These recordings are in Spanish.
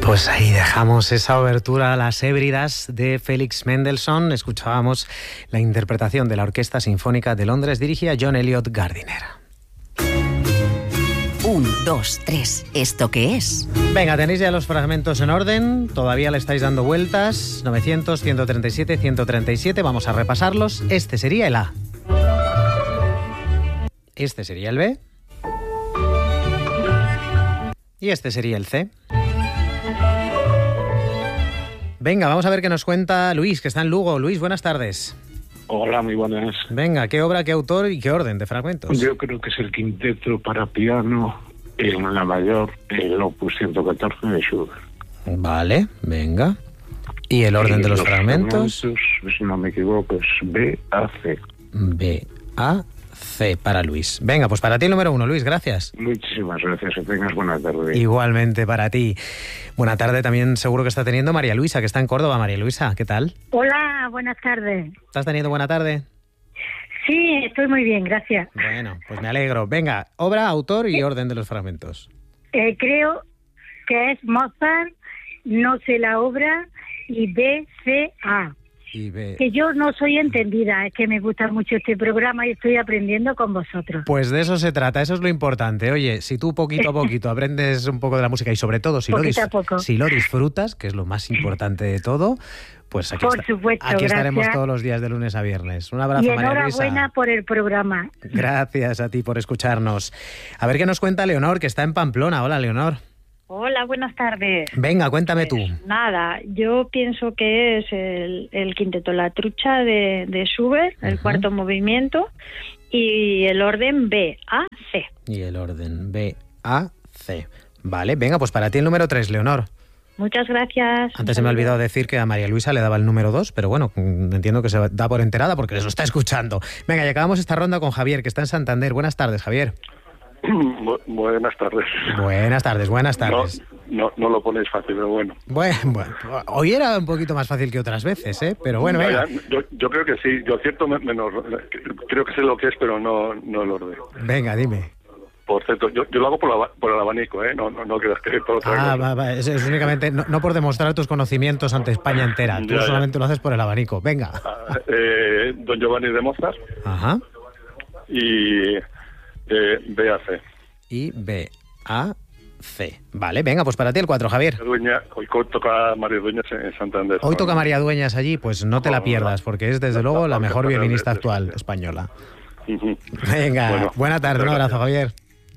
Pues ahí dejamos esa obertura a las Hébridas de Félix Mendelssohn. Escuchábamos la interpretación de la Orquesta Sinfónica de Londres, dirigida John Eliot Gardiner. 1, 2, 3. ¿Esto qué es? Venga, tenéis ya los fragmentos en orden. Todavía le estáis dando vueltas. 900, 137, 137. Vamos a repasarlos. Este sería el A. Este sería el B. Y este sería el C. Venga, vamos a ver qué nos cuenta Luis, que está en Lugo. Luis, buenas tardes. Hola, muy buenas. Venga, ¿qué obra, qué autor y qué orden de fragmentos? Yo creo que es el quinteto para piano en la mayor, el opus 114 de Schubert. Vale, venga. ¿Y el orden de los fragmentos? Si no me equivoco, es B, A, C. B, A, C para Luis. Venga, pues para ti el número 1, Luis, gracias. Muchísimas gracias, que tengas buena tarde. Igualmente para ti. Buena tarde también seguro que está teniendo María Luisa, que está en Córdoba. María Luisa, ¿qué tal? Hola, buenas tardes. ¿Estás teniendo buena tarde? Sí, estoy muy bien, gracias. Bueno, pues me alegro. Venga, obra, autor y orden de los fragmentos. Creo que es Mozart, no sé la obra, y B, C, A. Y B. Que yo no soy entendida, es que me gusta mucho este programa y estoy aprendiendo con vosotros. Pues de eso se trata, eso es lo importante. Oye, si tú poquito a poquito aprendes un poco de la música y sobre todo si lo disfrutas, que es lo más importante de todo, pues aquí, aquí estaremos todos los días de lunes a viernes. Un abrazo, María Luisa. Y enhorabuena por el programa. Gracias a ti por escucharnos. A ver qué nos cuenta Leonor, que está en Pamplona. Hola, Leonor. Hola, buenas tardes. Venga, cuéntame tú. Nada, yo pienso que es el quinteto La Trucha de Schubert, el cuarto movimiento, y el orden B, A, C. Y el orden B, A, C. Vale, venga, pues para ti el número 3, Leonor. Muchas gracias. Antes se me ha olvidado decir que a María Luisa le daba el número 2, pero bueno, entiendo que se da por enterada porque les lo está escuchando. Venga, y acabamos esta ronda con Javier, que está en Santander. Buenas tardes, Javier. Buenas tardes. Buenas tardes. No lo ponéis fácil, pero bueno. Bueno, hoy era un poquito más fácil que otras veces, ¿eh? Pero bueno, venga. Yo creo que sí, yo cierto menos, creo que sé lo que es, pero no el orden. Venga, dime. Por cierto, yo lo hago por el abanico, ¿eh? No creas que por otra cosa. Va, es únicamente, no por demostrar tus conocimientos ante España entera, tú solamente lo haces por el abanico, venga. Don Giovanni de Mozart. Ajá. Y B, A, C. Y B, A, C. Vale, venga, pues para ti el 4, Javier. Hoy toca María Dueñas en Santander. Hoy toca María Dueñas allí, pues no te la pierdas, porque es desde luego la mejor violinista actual española. Venga, buena tarde, un abrazo, Javier.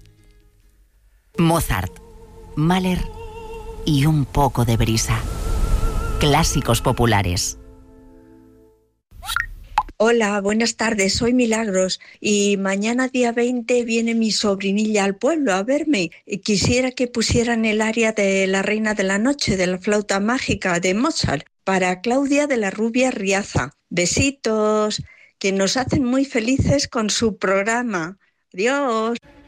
Mozart, Mahler y un poco de brisa. Clásicos populares. Hola, buenas tardes, soy Milagros y mañana día 20 viene mi sobrinilla al pueblo a verme. Quisiera que pusieran el aria de La Reina de la Noche, de la flauta mágica de Mozart, para Claudia de la Rubia Riaza. Besitos, que nos hacen muy felices con su programa. Adiós.